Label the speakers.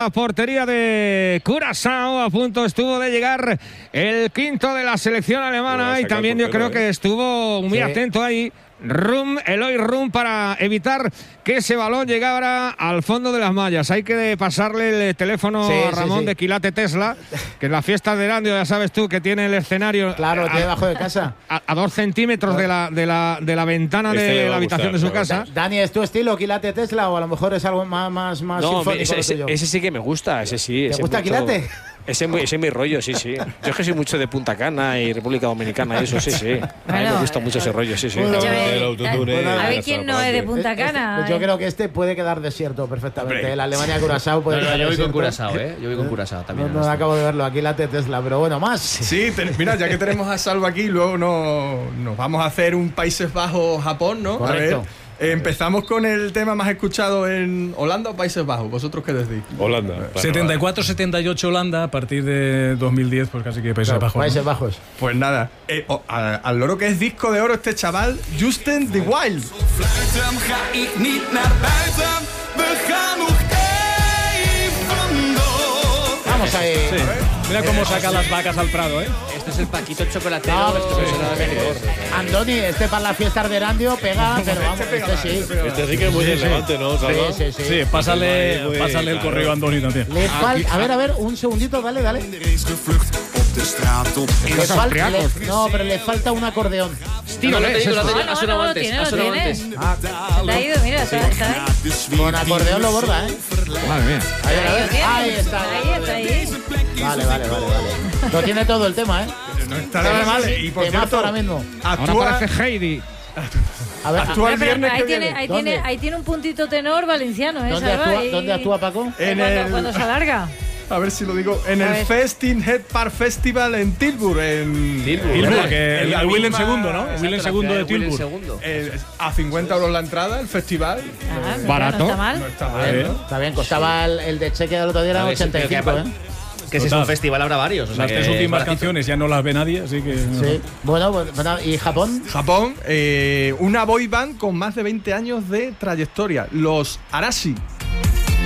Speaker 1: la portería de Curazao. A punto estuvo de llegar el quinto de la selección alemana y también yo creo que estuvo muy atento ahí Eloy Rum, para evitar que ese balón llegara al fondo de las mallas. Hay que pasarle el teléfono a Ramón de Quilate Tesla, que en la fiesta de Erandio, ya sabes tú, que tiene el escenario
Speaker 2: debajo de casa
Speaker 1: a 2 centímetros de la ventana de la habitación de su casa.
Speaker 2: Dani, ¿es tu estilo Quilate Tesla o a lo mejor es algo más
Speaker 3: no, ese sí que me gusta, ese sí.
Speaker 2: ¿Te gusta Quilate?
Speaker 3: Ese es mi rollo, sí. Yo es que soy mucho de Punta Cana y República Dominicana y eso, sí. A mí me gusta mucho ese rollo, sí.
Speaker 4: A ver quién no es de Punta Cana.
Speaker 2: Yo creo que este puede quedar desierto perfectamente. La Alemania Curazao puede quedar
Speaker 5: yo voy
Speaker 2: desierto.
Speaker 5: con Curazao, Yo voy con Curazao también.
Speaker 2: No acabo de verlo, aquí la Tesla, pero bueno, más.
Speaker 6: Sí, mira, ya que tenemos a Salva aquí, luego nos vamos a hacer un Países Bajos-Japón, ¿no?
Speaker 2: Correcto.
Speaker 6: A ver. Empezamos con el tema más escuchado en Holanda o Países Bajos. ¿Vosotros qué decís?
Speaker 7: Holanda.
Speaker 8: 74-78 Holanda, a partir de 2010, pues casi que Países Bajos.
Speaker 2: Países Bajos.
Speaker 6: Pues nada, al loro que es disco de oro este chaval, Justin de Wild.
Speaker 2: Vamos ahí.
Speaker 8: Sí. Mira cómo saca las vacas al Prado,
Speaker 5: Este es el Paquito chocolatero.
Speaker 2: Andoni, este para las fiestas de Erandio pega, pero vamos, este sí.
Speaker 7: Este sí que es muy relevante, ¿no?
Speaker 8: Sí, pásale el correo a Andoni también.
Speaker 2: A ver, un segundito, dale. Pero le falta un acordeón.
Speaker 5: Ha sonado antes.
Speaker 4: Te ha ido, mira, está ahí.
Speaker 2: Con acordeón lo borda,
Speaker 1: Madre mía.
Speaker 2: Ahí está. Vale. Lo tiene todo el tema,
Speaker 6: No está nada mal. Y por cierto,
Speaker 2: ahora mismo.
Speaker 1: Ahora parece Heidi.
Speaker 2: A ver,
Speaker 6: actúa el viernes que viene.
Speaker 4: Ahí tiene un puntito tenor valenciano,
Speaker 2: ¿Dónde actúa Paco?
Speaker 4: Cuando se alarga.
Speaker 6: A ver si lo digo. En el Festin Head Park Festival en Tilburg.
Speaker 8: Tilburg, el Willem II, ¿no? El Willem II de Tilburg.
Speaker 6: A 50 € la entrada, el festival.
Speaker 1: Barato.
Speaker 4: No está mal.
Speaker 6: No está mal, ¿no?
Speaker 2: Está bien, costaba el de Chequia del otro día, era 85,
Speaker 5: Que si es un festival habrá varios.
Speaker 8: Las 3 últimas canciones ya no las ve nadie, así que...
Speaker 2: Sí. Bueno, ¿y Japón?
Speaker 6: Japón, una boy band con más de 20 años de trayectoria. Los Arashi.